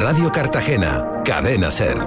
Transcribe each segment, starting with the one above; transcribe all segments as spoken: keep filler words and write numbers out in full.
Radio Cartagena, Cadena Ser.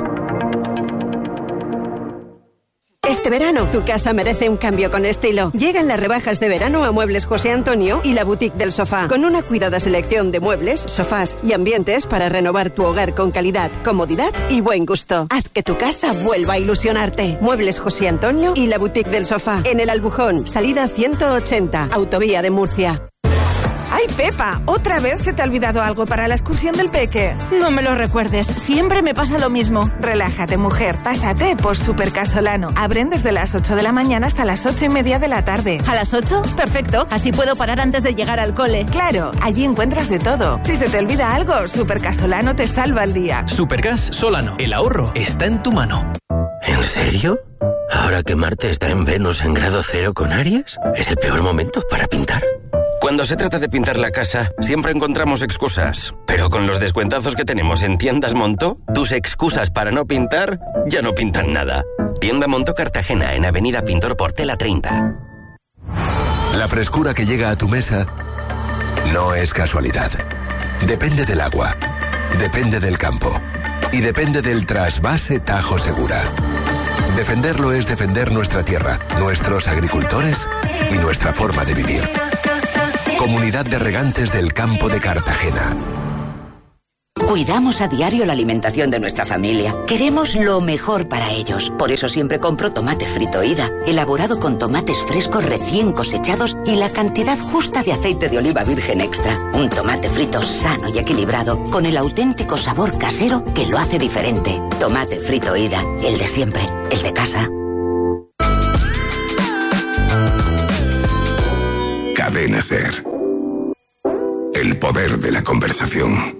Este verano, tu casa merece un cambio con estilo. Llegan las rebajas de verano a Muebles José Antonio y la Boutique del Sofá, con una cuidada selección de muebles, sofás y ambientes para renovar tu hogar con calidad, comodidad y buen gusto. Haz que tu casa vuelva a ilusionarte. Muebles José Antonio y la Boutique del Sofá, en el Albujón, salida ciento ochenta, Autovía de Murcia. ¡Ay, Pepa! ¿Otra vez se te ha olvidado algo para la excursión del peque? No me lo recuerdes, siempre me pasa lo mismo. Relájate, mujer, pásate por Supercasolano. Abren desde las ocho de la mañana hasta las ocho y media de la tarde. ¿A las ocho? Perfecto, así puedo parar antes de llegar al cole. Claro, allí encuentras de todo. Si se te olvida algo, Supercasolano te salva el día. Supergas Solano, el ahorro está en tu mano. ¿En serio? ¿Ahora que Marte está en Venus en grado cero con Aries? ¿Es el peor momento para pintar? Cuando se trata de pintar la casa, siempre encontramos excusas. Pero con los descuentazos que tenemos en Tiendas Monto, tus excusas para no pintar ya no pintan nada. Tienda Monto Cartagena, en Avenida Pintor Portela treinta. La frescura que llega a tu mesa no es casualidad. Depende del agua, depende del campo y depende del trasvase Tajo Segura. Defenderlo es defender nuestra tierra, nuestros agricultores y nuestra forma de vivir. Comunidad de Regantes del Campo de Cartagena. Cuidamos a diario la alimentación de nuestra familia. Queremos lo mejor para ellos. Por eso siempre compro tomate frito Ida, elaborado con tomates frescos recién cosechados y la cantidad justa de aceite de oliva virgen extra. Un tomate frito sano y equilibrado, con el auténtico sabor casero que lo hace diferente. Tomate frito Ida, el de siempre, el de casa. Cadena Ser. El poder de la conversación.